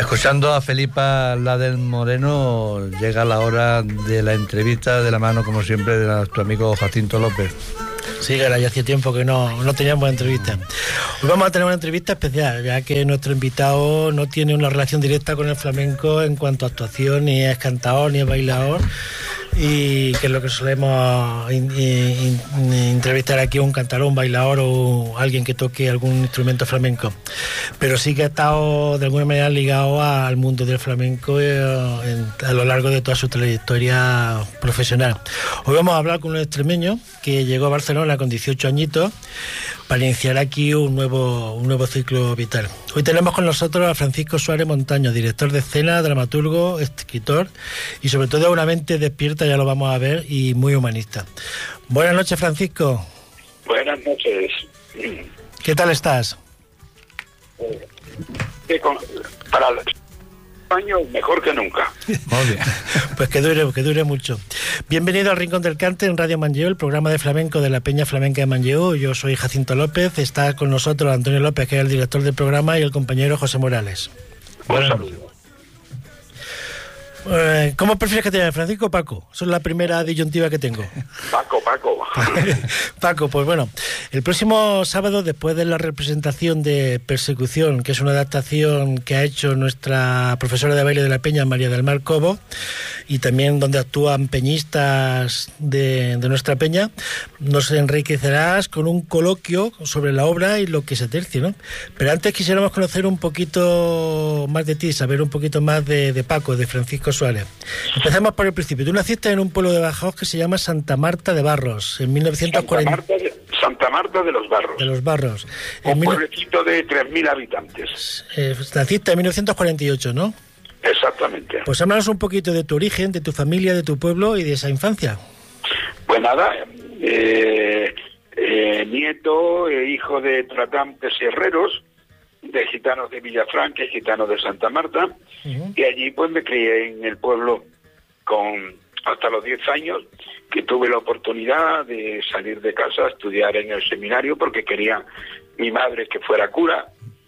Escuchando a Felipa la del Moreno, llega la hora de la entrevista de la mano, como siempre, de nuestro amigo Jacinto López. Sí, que ya hacía tiempo que no teníamos entrevistas. Hoy vamos a tener una entrevista especial, ya que nuestro invitado no tiene una relación directa con el flamenco en cuanto a actuación, ni es cantador, ni es bailador, y que es lo que solemos entrevistar aquí, un cantador, un bailador o alguien que toque algún instrumento flamenco. Pero sí que ha estado de alguna manera ligado al mundo del flamenco a lo largo de toda su trayectoria profesional. Hoy vamos a hablar con un extremeño que llegó a Barcelona con 18 añitos para iniciar aquí un nuevo ciclo vital. Hoy tenemos con nosotros a Francisco Suárez Montaño, director de escena, dramaturgo, escritor y sobre todo una mente despierta, ya lo vamos a ver, y muy humanista. Buenas noches, Francisco. Buenas noches. ¿Qué tal estás? Para el año mejor que nunca. Muy bien. Pues que dure mucho. Bienvenido al Rincón del Cante en Radio Manlleu, el programa de flamenco de la Peña Flamenca de Manlleu. Yo soy Jacinto López, está con nosotros Antonio López, que es el director del programa, y el compañero José Morales. Un saludo. ¿Cómo prefieres que te llame, Francisco o Paco? Esa es la primera disyuntiva que tengo. Paco. Paco, pues bueno, el próximo sábado, después de la representación de Persecución, que es una adaptación que ha hecho nuestra profesora de baile de la Peña, María del Mar Cobo, y también donde actúan peñistas de nuestra peña, nos enriquecerás con un coloquio sobre la obra y lo que se tercie, ¿no? Pero antes quisiéramos conocer un poquito más de ti, saber un poquito más de Paco, de Francisco Suárez. Empezamos por el principio. Tú naciste en un pueblo de Badajoz que se llama Santa Marta de Barros, en 1940. Santa Marta de los Barros. De los Barros. Un pueblecito de 3.000 habitantes. Naciste en 1948, ¿no? Exactamente. Pues háblanos un poquito de tu origen, de tu familia, de tu pueblo y de esa infancia. Pues nada, nieto, hijo de tratantes y herreros, de gitanos de Villafranca y gitanos de Santa Marta, y allí pues me crié en el pueblo hasta los 10 años, que tuve la oportunidad de salir de casa a estudiar en el seminario porque quería mi madre que fuera cura.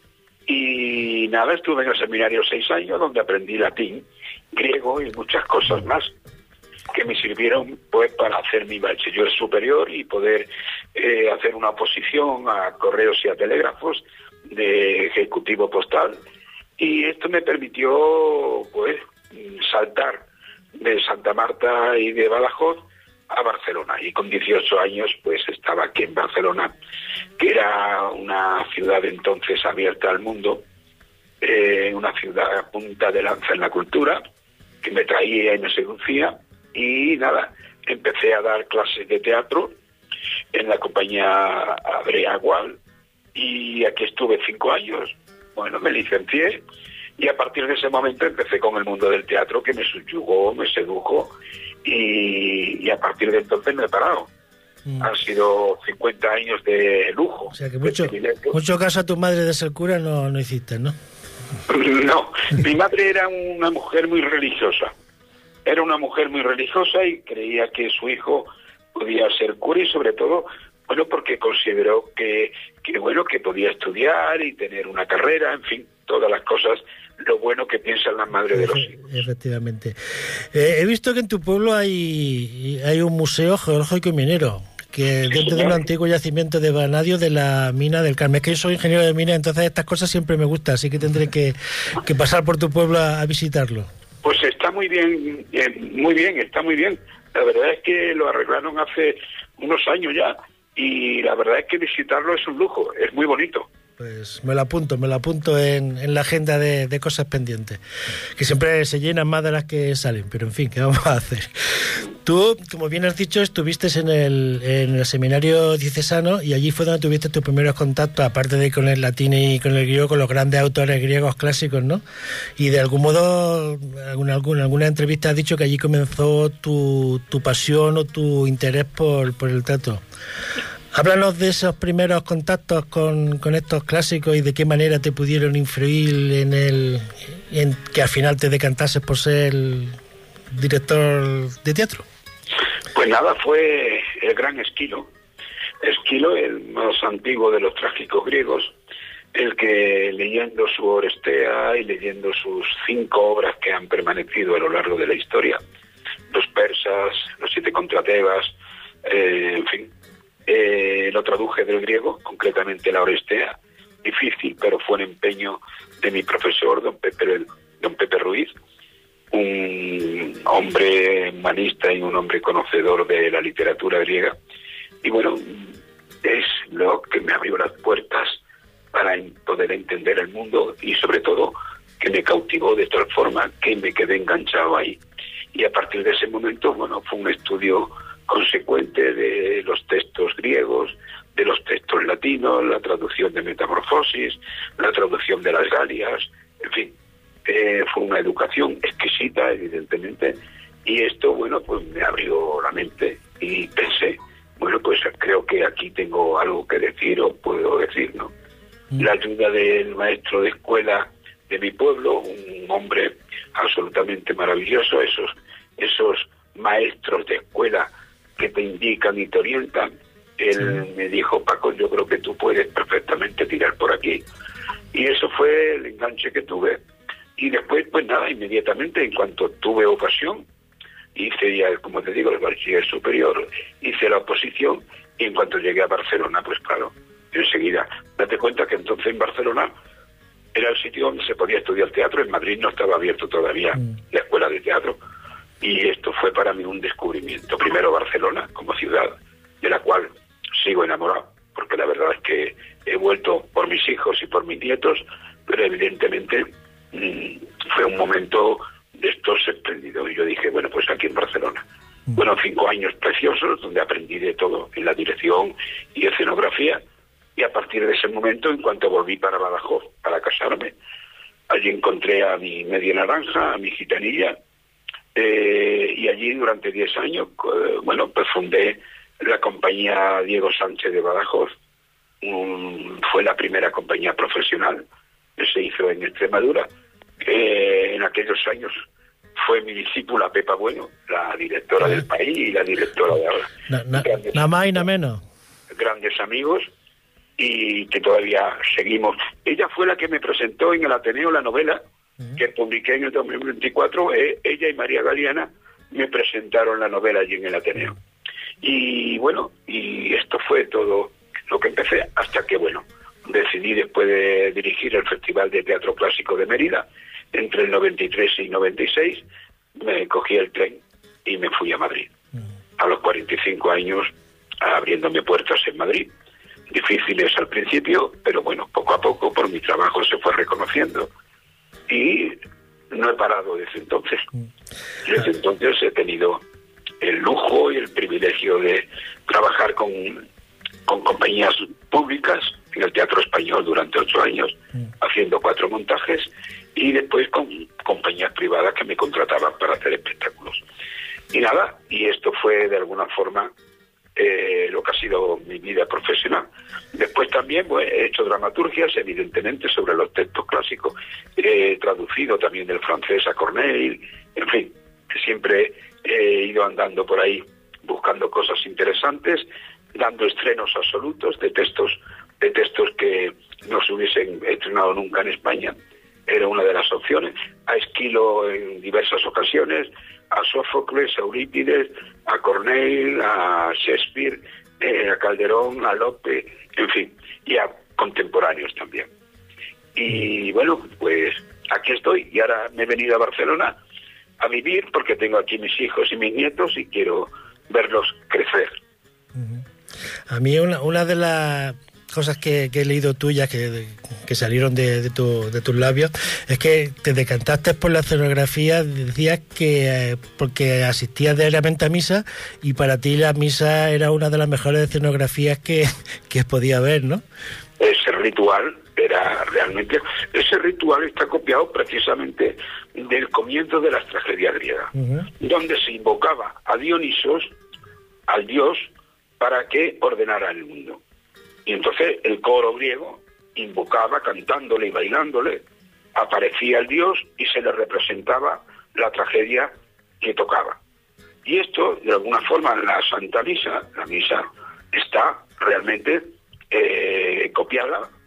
Y nada, estuve en el seminario 6 años, donde aprendí latín, griego y muchas cosas más que me sirvieron pues para hacer mi bachiller superior y poder hacer una oposición a correos y a telégrafos de ejecutivo postal. Y esto me permitió pues saltar de Santa Marta y de Badajoz a Barcelona, y con 18 años pues estaba aquí en Barcelona, que era una ciudad entonces abierta al mundo, una ciudad a punta de lanza en la cultura, que me traía y me seducía. Y nada, empecé a dar clases de teatro en la compañía Abrea Gual, y aquí estuve 5 años. Bueno, me licencié, y a partir de ese momento empecé con el mundo del teatro, que me subyugó, me sedujo, y a partir de entonces no he parado. Han sido 50 años de lujo. O sea que mucho caso a tu madre de ser cura no hiciste, ¿no? No, mi madre era una mujer muy religiosa. Era una mujer muy religiosa y creía que su hijo podía ser cura, y sobre todo, bueno, porque consideró que podía estudiar y tener una carrera, en fin, todas las cosas, lo bueno que piensan las madres de los hijos. Efectivamente. He visto que en tu pueblo hay un museo geológico y minero, que dentro de un antiguo yacimiento de vanadio de la mina del Carmen. Es que yo soy ingeniero de mina, entonces estas cosas siempre me gustan, así que tendré que pasar por tu pueblo a visitarlo. Pues está muy bien, está muy bien. La verdad es que lo arreglaron hace unos años ya, y la verdad es que visitarlo es un lujo, es muy bonito. Pues me lo apunto en la agenda de cosas pendientes, que siempre se llenan más de las que salen, pero en fin, ¿qué vamos a hacer? Tú, como bien has dicho, estuviste en el seminario diocesano, y allí fue donde tuviste tus primeros contactos, aparte de con el latín y con el griego, con los grandes autores griegos clásicos, ¿no? Y de algún modo, en alguna entrevista has dicho que allí comenzó tu pasión o tu interés por el teatro. Háblanos de esos primeros contactos con estos clásicos y de qué manera te pudieron influir en que al final te decantases por ser director de teatro. Pues nada, fue el gran Esquilo, el más antiguo de los trágicos griegos, el que leyendo su Orestea y leyendo sus 5 obras que han permanecido a lo largo de la historia, los persas, los 7 contra Tebas, en fin, lo traduje del griego, concretamente la Orestea, difícil, pero fue un empeño de mi profesor, don Pepe Ruiz, un hombre humanista y un hombre conocedor de la literatura griega. Y bueno, es lo que me abrió las puertas para poder entender el mundo y sobre todo que me cautivó de tal forma que me quedé enganchado ahí. Y a partir de ese momento, bueno, fue un estudio consecuente de los textos griegos, de los textos latinos, la traducción de Metamorfosis, la traducción de las Galias, en fin, fue una educación exquisita, evidentemente, y esto, bueno, pues me abrió la mente y pensé, bueno, pues creo que aquí tengo algo que decir o puedo decir, ¿no? La ayuda del maestro de escuela de mi pueblo, un hombre absolutamente maravilloso, esos maestros de escuela que te indican y te orientan. Él me dijo, Paco, yo creo que tú puedes perfectamente tirar por aquí. Y eso fue el enganche que tuve. Y después, pues nada, inmediatamente, en cuanto tuve ocasión, hice ya, como te digo, el bachiller superior, hice la oposición, y en cuanto llegué a Barcelona, pues claro, enseguida. Date cuenta que entonces en Barcelona era el sitio donde se podía estudiar teatro. En Madrid no estaba abierto todavía la escuela de teatro. Y esto fue para mí un descubrimiento. Primero Barcelona como ciudad, de la cual sigo enamorado, porque la verdad es que he vuelto por mis hijos y por mis nietos, pero evidentemente fue un momento de estos espléndido. Y yo dije, bueno, pues aquí en Barcelona. Bueno, 5 años preciosos, donde aprendí de todo en la dirección y escenografía. Y a partir de ese momento, en cuanto volví para Badajoz, para casarme, allí encontré a mi media naranja, a mi gitanilla, y allí durante 10 años, bueno, pues fundé la compañía Diego Sánchez de Badajoz. Fue la primera compañía profesional que se hizo en Extremadura. En aquellos años fue mi discípula Pepa Bueno, la directora del país y la directora de ahora. Nada más y nada menos. Grandes amigos, y que todavía seguimos. Ella fue la que me presentó en el Ateneo la novela que publiqué en el 2024. Ella y María Galeana me presentaron la novela allí en el Ateneo. Y bueno, y esto fue todo lo que empecé, hasta que, bueno, decidí, después de dirigir el Festival de Teatro Clásico de Mérida, entre el 93 y 96, me cogí el tren y me fui a Madrid. A los 45 años, abriéndome puertas en Madrid. Difíciles al principio, pero bueno, poco a poco por mi trabajo se fue reconociendo. Y no he parado desde entonces. Desde entonces he tenido el lujo y el privilegio de trabajar con compañías públicas en el Teatro Español durante 8 años, haciendo 4 montajes, y después con compañías privadas que me contrataban para hacer espectáculos. Y nada, y esto fue de alguna forma lo que ha sido mi vida profesional. Después también pues, he hecho dramaturgias, evidentemente, sobre los textos clásicos. He traducido también del francés a Corneille, en fin, que siempre he ido andando por ahí buscando cosas interesantes, dando estrenos absolutos de textos que no se hubiesen estrenado nunca en España. Era una de las opciones. A Esquilo en diversas ocasiones, a Sófocles, a Eurípides, a Corneille, a Shakespeare, a Calderón, a Lope, en fin, y a contemporáneos también. Y bueno, pues aquí estoy, y ahora me he venido a Barcelona a vivir porque tengo aquí mis hijos y mis nietos y quiero verlos crecer. A mí una de las cosas que he leído tuyas que salieron de tus labios es que te decantaste por la escenografía. Decías que porque asistías diariamente a misa y para ti la misa era una de las mejores escenografías que podía haber, ¿no? Ese ritual era realmente... Ese ritual está copiado precisamente del comienzo de las tragedias griegas, donde se invocaba a Dionisos, al dios, para que ordenara el mundo. Y entonces el coro griego invocaba, cantándole y bailándole, aparecía el dios y se le representaba la tragedia que tocaba. Y esto, de alguna forma, en la Santa Misa, la misa está realmente copiada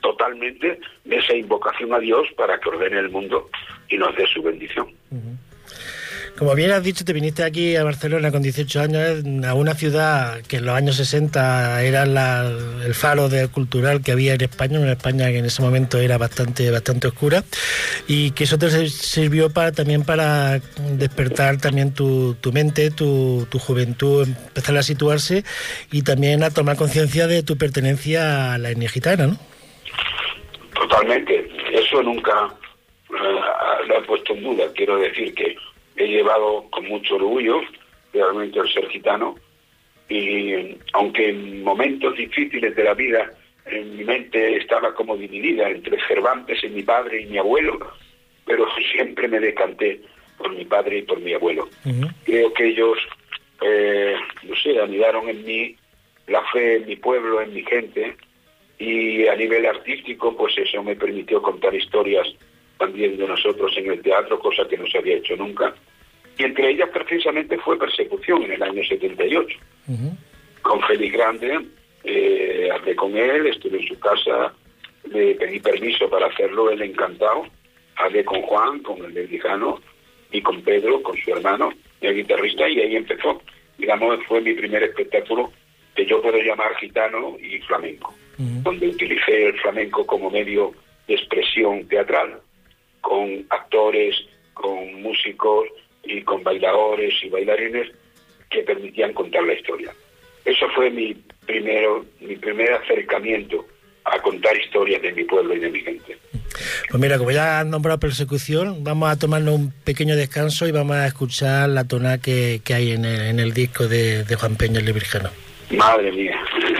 totalmente de esa invocación a Dios para que ordene el mundo y nos dé su bendición. Como bien has dicho, te viniste aquí a Barcelona con 18 años, a una ciudad que en los años 60 era el faro cultural que había en España, una España que en ese momento era bastante oscura, y que eso te sirvió también para despertar también tu mente, tu juventud, empezar a situarse y también a tomar conciencia de tu pertenencia a la etnia gitana, ¿no? Totalmente, eso nunca lo he puesto en duda. Quiero decir que he llevado con mucho orgullo realmente el ser gitano, y aunque en momentos difíciles de la vida en mi mente estaba como dividida entre Cervantes y mi padre y mi abuelo, pero siempre me decanté por mi padre y por mi abuelo. Creo que ellos, anidaron en mí la fe en mi pueblo, en mi gente, y a nivel artístico, pues eso me permitió contar historias también de nosotros en el teatro, cosa que no se había hecho nunca. Y entre ellas precisamente fue Persecución en el año 78. Con Félix Grande hablé con él, estuve en su casa, le pedí permiso para hacerlo, él encantado. Hablé con Juan, con el Lebrijano, y con Pedro, con su hermano, el guitarrista, y ahí empezó. Digamos, fue mi primer espectáculo que yo puedo llamar gitano y flamenco, donde utilicé el flamenco como medio de expresión teatral, con actores, con músicos y con bailadores y bailarines que permitían contar la historia. Eso fue mi primer acercamiento a contar historias de mi pueblo y de mi gente. Pues mira, como ya han nombrado Persecución, vamos a tomarnos un pequeño descanso y vamos a escuchar la tonada que hay en el disco de Juan Peña el Lebrijano. Madre mía.